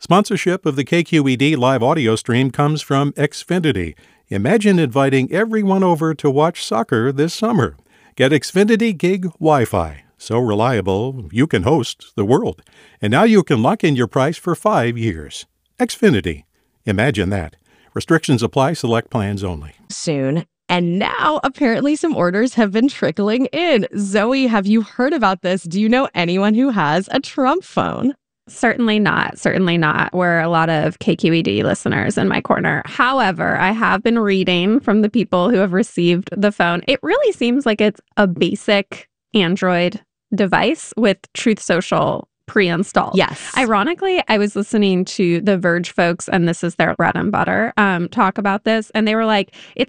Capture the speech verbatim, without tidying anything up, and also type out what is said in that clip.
Sponsorship of the K Q E D live audio stream comes from Xfinity. Imagine inviting everyone over to watch soccer this summer. Get Xfinity Gig Wi-Fi. So reliable, you can host the world. And now you can lock in your price for five years. Xfinity. Imagine that. Restrictions apply. Select plans only. Soon. And now, apparently, some orders have been trickling in. Zoe, have you heard about this? Do you know anyone who has a Trump phone? Certainly not. Certainly not. We're a lot of K Q E D listeners in my corner. However, I have been reading from the people who have received the phone. It really seems like it's a basic Android device with Truth Social pre-installed. Yes. Ironically, I was listening to the Verge folks, and this is their bread and butter, um, talk about this, and they were like, it's